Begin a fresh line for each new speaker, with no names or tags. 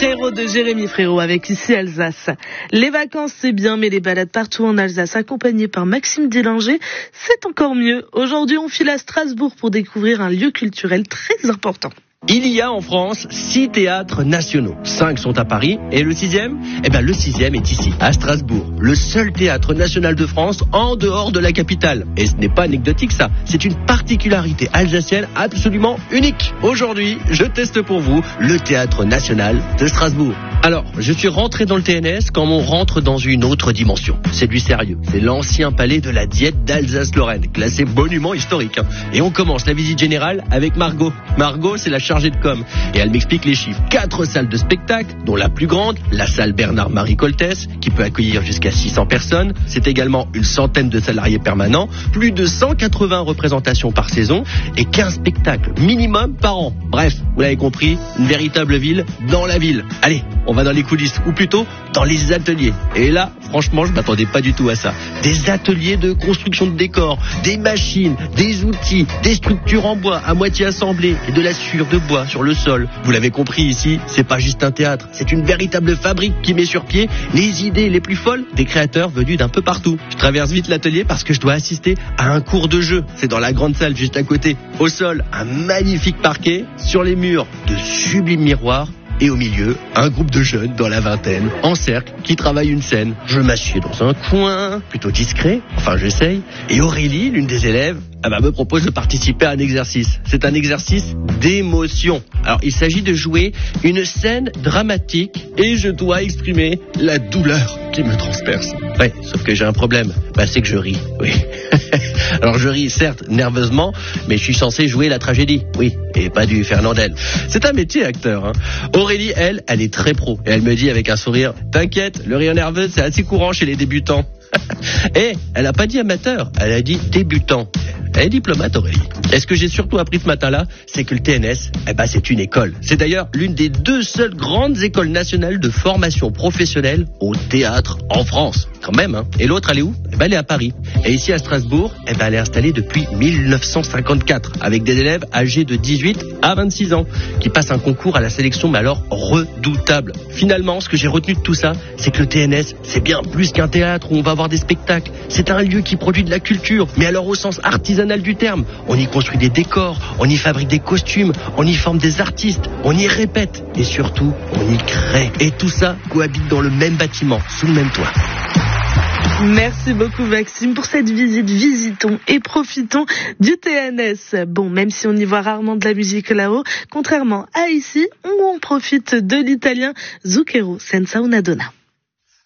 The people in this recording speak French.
Frérot de Jérémy Frérot avec Ici Alsace. Les vacances c'est bien, mais les balades partout en Alsace accompagnées par Maxime Dillinger, c'est encore mieux. Aujourd'hui on file à Strasbourg pour découvrir un lieu culturel très important.
Il y a en France 6 théâtres nationaux. 5 sont à Paris et le 6e, le 6e est ici, à Strasbourg. Le seul théâtre national de France en dehors de la capitale. Et ce n'est pas anecdotique ça, c'est une particularité alsacienne absolument unique. Aujourd'hui, je teste pour vous le théâtre national de Strasbourg. Alors, je suis rentré dans le TNS comme on rentre dans une autre dimension. C'est du sérieux. C'est l'ancien palais de la Diète d'Alsace-Lorraine, classé monument historique. Et on commence la visite générale avec Margot. Margot, c'est la chargée de com. Et elle m'explique les chiffres. 4 salles de spectacle, dont la plus grande, la salle Bernard-Marie Coltès, qui peut accueillir jusqu'à 600 personnes. C'est également une centaine de salariés permanents, plus de 180 représentations par saison et 15 spectacles minimum par an. Bref, vous l'avez compris, une véritable ville dans la ville. Allez, on va dans les coulisses, ou plutôt dans les ateliers. Et là, franchement, je m'attendais pas du tout à ça. Des ateliers de construction de décors, des machines, des outils, des structures en bois à moitié assemblées et de la suture de bois sur le sol. Vous l'avez compris ici, c'est pas juste un théâtre, c'est une véritable fabrique qui met sur pied les idées les plus folles des créateurs venus d'un peu partout. Je traverse vite l'atelier parce que je dois assister à un cours de jeu. C'est dans la grande salle juste à côté. Au sol, un magnifique parquet, sur les murs, de sublimes miroirs. Et au milieu, un groupe de jeunes dans la vingtaine, en cercle, qui travaillent une scène. Je m'assieds dans un coin, plutôt discret, enfin j'essaye. Et Aurélie, l'une des élèves, me propose de participer à un exercice. C'est un exercice d'émotion. Alors il s'agit de jouer une scène dramatique et je dois exprimer la douleur qui me transperce. Ouais, sauf que j'ai un problème, c'est que je ris, oui. Alors je ris certes nerveusement, mais je suis censé jouer la tragédie, oui, et pas du Fernandel. C'est un métier acteur, hein. Aurélie, elle est très pro, et elle me dit avec un sourire, t'inquiète, le rire nerveux c'est assez courant chez les débutants. Et elle a pas dit amateur, elle a dit débutant. Elle est diplomate, Aurélie. Et ce que j'ai surtout appris ce matin-là, c'est que le TNS, c'est une école. C'est d'ailleurs l'une des 2 seules grandes écoles nationales de formation professionnelle au théâtre en France. Quand même, hein. Et l'autre, elle est où? Elle est à Paris. Et ici à Strasbourg, elle est installée depuis 1954, avec des élèves âgés de 18 à 26 ans, qui passent un concours à la sélection, mais alors redoutable. Finalement, ce que j'ai retenu de tout ça, c'est que le TNS, c'est bien plus qu'un théâtre où on va voir des spectacles. C'est un lieu qui produit de la culture, mais alors au sens artisanal du terme. On y construit des décors, on y fabrique des costumes, on y forme des artistes, on y répète et surtout, on y crée. Et tout ça cohabite dans le même bâtiment, sous le même toit.
Merci beaucoup Maxime pour cette visite. Visitons et profitons du TNS. Bon, même si on y voit rarement de la musique là-haut, contrairement à ici, où on profite de l'italien Zucchero senza una donna.